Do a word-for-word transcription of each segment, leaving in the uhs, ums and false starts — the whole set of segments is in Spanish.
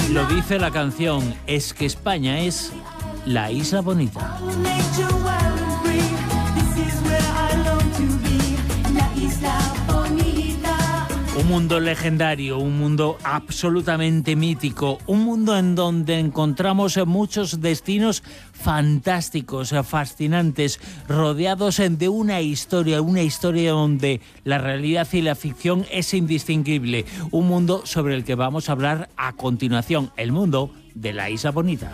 Lo dice la canción, es que España es la isla bonita. Un mundo legendario, un mundo absolutamente mítico, un mundo en donde encontramos muchos destinos fantásticos, fascinantes, rodeados de una historia, una historia donde la realidad y la ficción es indistinguible. Un mundo sobre el que vamos a hablar a continuación, el mundo de la Isla Bonita.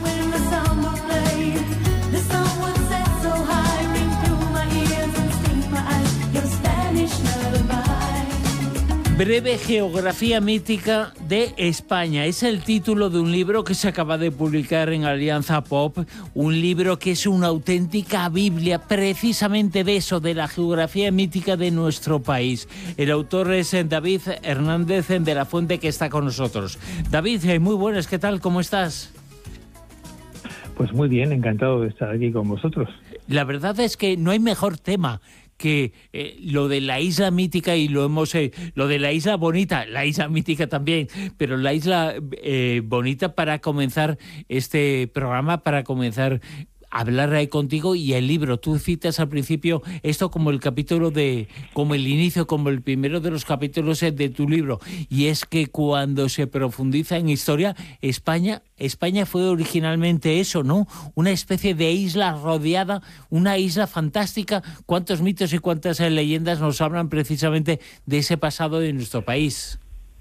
Breve geografía mítica de España. Es el título de un libro que se acaba de publicar en Alianza Pop, un libro que es una auténtica Biblia precisamente de eso, de la geografía mítica de nuestro país. El autor es David Hernández de la Fuente, que está con nosotros. David, muy buenas, ¿qué tal? ¿Cómo estás? Pues muy bien, encantado de estar aquí con vosotros. La verdad es que no hay mejor tema que eh, lo de la isla mítica, y lo hemos eh, lo de la isla bonita, la isla mítica también, pero la isla eh, bonita para comenzar este programa, para comenzar a hablar ahí contigo. Y el libro, tú citas al principio esto como el capítulo de, como el inicio, como el primero de los capítulos de tu libro, y es que cuando se profundiza en historia, España España fue originalmente eso, ¿no? Una especie de isla rodeada, una isla fantástica. ¿Cuántos mitos y cuántas leyendas nos hablan precisamente de ese pasado de nuestro país?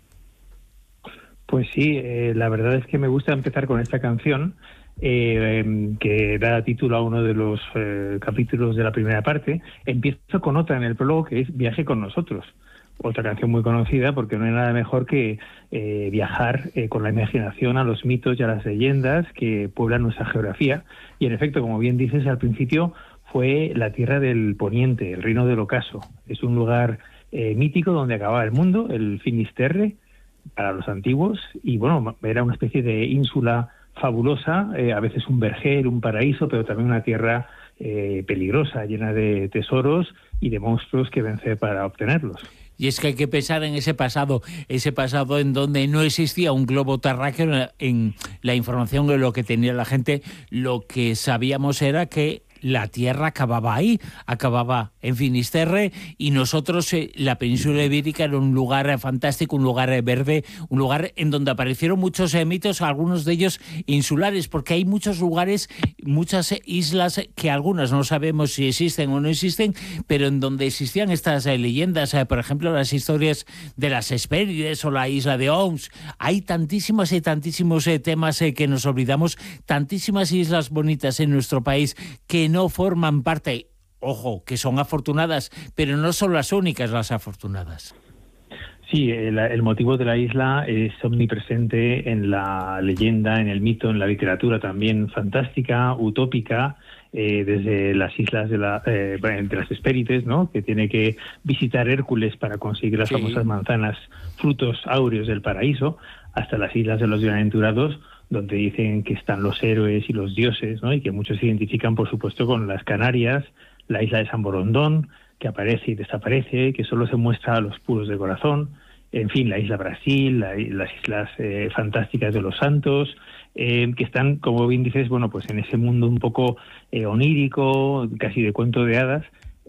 Pues sí, eh, la verdad es que me gusta empezar con esta canción, eh, eh, que da título a uno de los eh, capítulos de la primera parte. Empiezo con otra en el prólogo, que es Viaje con nosotros. Otra canción muy conocida, porque no hay nada mejor que eh, viajar eh, con la imaginación a los mitos y a las leyendas que pueblan nuestra geografía. Y en efecto, como bien dices, al principio fue la tierra del Poniente, el Reino del Ocaso. Es un lugar eh, mítico donde acababa el mundo, el Finisterre, para los antiguos. Y bueno, era una especie de ínsula fabulosa, eh, a veces un vergel, un paraíso, pero también una tierra eh, peligrosa, llena de tesoros y de monstruos que vencer para obtenerlos. Y es que hay que pensar en ese pasado, ese pasado en donde no existía un globo terráqueo. En la información de lo que tenía la gente, lo que sabíamos era que la tierra acababa ahí, acababa en Finisterre, y nosotros, eh, la península ibérica, era un lugar eh, fantástico, un lugar eh, verde, un lugar en donde aparecieron muchos eh, mitos, algunos de ellos insulares, porque hay muchos lugares, muchas eh, islas que algunas no sabemos si existen o no existen, pero en donde existían estas eh, leyendas, eh, por ejemplo, las historias de las Hespérides o la isla de Oms. Hay tantísimas y tantísimos eh, temas eh, que nos olvidamos, tantísimas islas bonitas en nuestro país que no forman parte, ojo, que son afortunadas, pero no son las únicas las afortunadas. Sí, el, el motivo de la isla es omnipresente en la leyenda, en el mito, en la literatura también fantástica, utópica, eh, desde las islas de, la, eh, de las Hespérides, ¿no?, que tiene que visitar Hércules para conseguir las sí. famosas manzanas, frutos áureos del paraíso, hasta las islas de los bienaventurados, donde dicen que están los héroes y los dioses, ¿no?, y que muchos se identifican, por supuesto, con las Canarias, la isla de San Borondón, que aparece y desaparece, que solo se muestra a los puros de corazón, en fin, la isla Brasil, la, las islas eh, fantásticas de los santos, eh, que están, como bien dices, bueno, pues en ese mundo un poco eh, onírico, casi de cuento de hadas,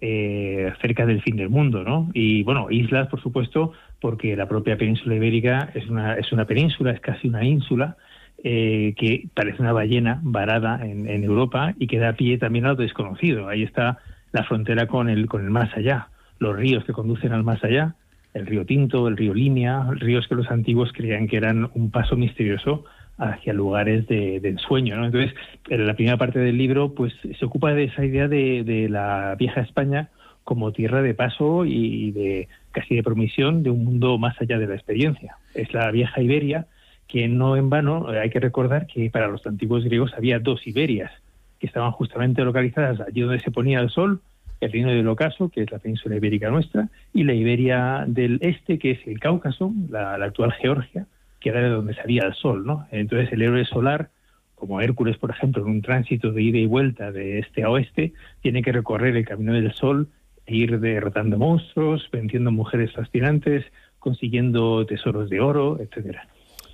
eh, cerca del fin del mundo, ¿no? Y bueno, islas, por supuesto, porque la propia península ibérica es una, es una península, es casi una ínsula, Eh, que parece una ballena varada en, en Europa, y que da pie también a lo desconocido. Ahí está la frontera con el con el más allá, los ríos que conducen al más allá, el río Tinto, el río Limia, ríos que los antiguos creían que eran un paso misterioso hacia lugares de, de ensueño, ¿no? Entonces, en la primera parte del libro, pues se ocupa de esa idea de, de la vieja España como tierra de paso y de casi de promisión de un mundo más allá de la experiencia. Es la vieja Iberia, que no en vano hay que recordar que para los antiguos griegos había dos Iberias, que estaban justamente localizadas allí donde se ponía el sol, el reino del Ocaso, que es la península ibérica nuestra, y la Iberia del este, que es el Cáucaso, la, la actual Georgia, que era de donde salía el sol, ¿no? Entonces el héroe solar, como Hércules, por ejemplo, en un tránsito de ida y vuelta de este a oeste, tiene que recorrer el camino del sol e ir derrotando monstruos, venciendo mujeres fascinantes, consiguiendo tesoros de oro, etcétera.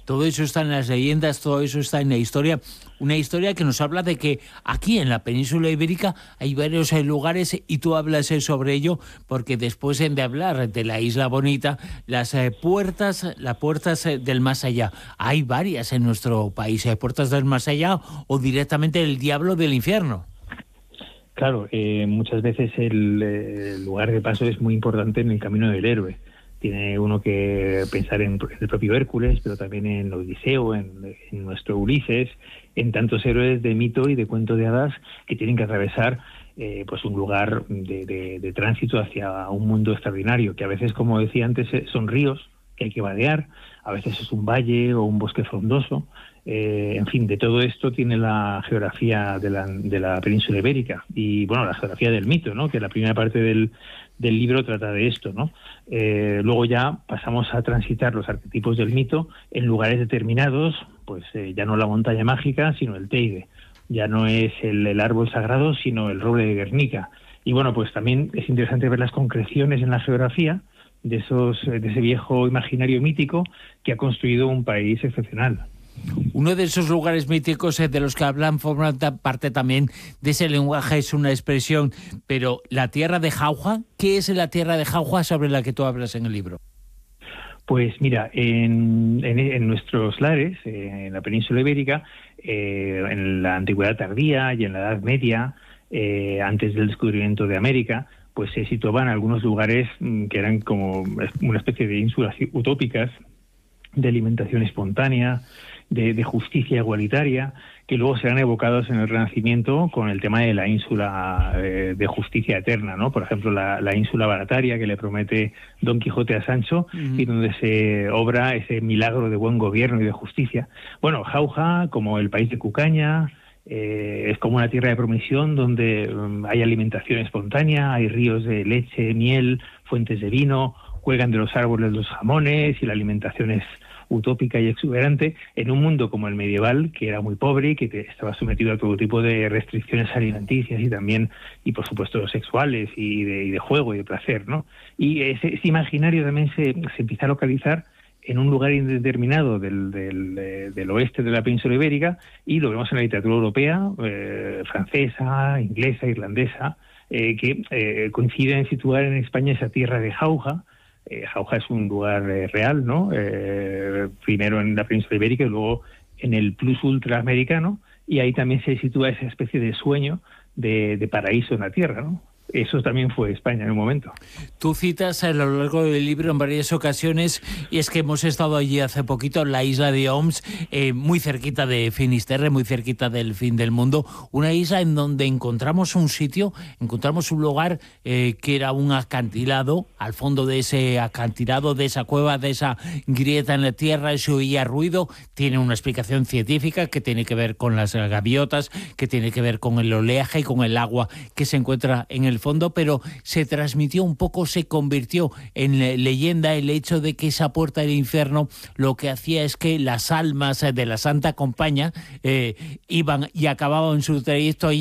Todo eso está en las leyendas, todo eso está en la historia. Una historia que nos habla de que aquí en la península ibérica hay varios lugares y tú hablas sobre ello porque después de hablar de la Isla Bonita, las puertas, las puertas del más allá, hay varias en nuestro país, hay puertas del más allá o directamente el diablo del infierno. Claro, eh, muchas veces el, el lugar de paso es muy importante en el camino del héroe. Tiene uno que pensar en el propio Hércules, pero también en Odiseo, en, en nuestro Ulises, en tantos héroes de mito y de cuento de hadas que tienen que atravesar eh, pues un lugar de, de, de tránsito hacia un mundo extraordinario, que a veces, como decía antes, son ríos que hay que vadear, a veces es un valle o un bosque frondoso. Eh, en fin, de todo esto tiene la geografía de la, de la península ibérica y, bueno, la geografía del mito, ¿no? Que la primera parte del, del libro trata de esto, ¿no? Eh, luego ya pasamos a transitar los arquetipos del mito en lugares determinados, pues eh, ya no la montaña mágica, sino el Teide. Ya no es el, el árbol sagrado, sino el roble de Guernica. Y, bueno, pues también es interesante ver las concreciones en la geografía de, esos, de ese viejo imaginario mítico que ha construido un país excepcional. Uno de esos lugares míticos de los que hablan forma parte también de ese lenguaje, es una expresión, pero la tierra de Jauja, ¿qué es la tierra de Jauja sobre la que tú hablas en el libro? Pues mira, en, en, en nuestros lares, eh, en la península ibérica, eh, en la antigüedad tardía y en la Edad Media, eh, antes del descubrimiento de América, pues se situaban algunos lugares que eran como una especie de ínsulas utópicas de alimentación espontánea, de, de justicia igualitaria, que luego serán evocados en el Renacimiento con el tema de la ínsula eh, de justicia eterna, ¿no? Por ejemplo, la, la ínsula barataria que le promete Don Quijote a Sancho, uh-huh. y donde se obra ese milagro de buen gobierno y de justicia. Bueno, Jauja, como el país de Cucaña, eh, es como una tierra de promisión donde um, hay alimentación espontánea, hay ríos de leche, miel, fuentes de vino, cuelgan de los árboles los jamones y la alimentación es utópica y exuberante en un mundo como el medieval, que era muy pobre y que te, estaba sometido a todo tipo de restricciones alimenticias y también, y por supuesto, sexuales y de, y de juego y de placer, ¿no? Y ese, ese imaginario también se, se empieza a localizar en un lugar indeterminado del, del, del oeste de la península ibérica y lo vemos en la literatura europea, eh, francesa, inglesa, irlandesa, eh, que eh, coinciden en situar en España esa tierra de Jauja. Eh, Jauja es un lugar eh, real, ¿no? Eh, primero en la península ibérica y luego en el plus ultra americano, y ahí también se sitúa esa especie de sueño de, de paraíso en la tierra, ¿no? Eso también fue España en un momento. Tú citas a lo largo del libro en varias ocasiones, y es que hemos estado allí hace poquito, en la isla de Oms, eh, muy cerquita de Finisterre, muy cerquita del fin del mundo, una isla en donde encontramos un sitio, encontramos un lugar eh, que era un acantilado. Al fondo de ese acantilado, de esa cueva, de esa grieta en la tierra, se oía ruido. Tiene una explicación científica que tiene que ver con las gaviotas, que tiene que ver con el oleaje y con el agua que se encuentra en el fondo, pero se transmitió un poco, se convirtió en leyenda el hecho de que esa puerta del infierno lo que hacía es que las almas de la Santa Compañía eh, iban y acababan su trayecto ahí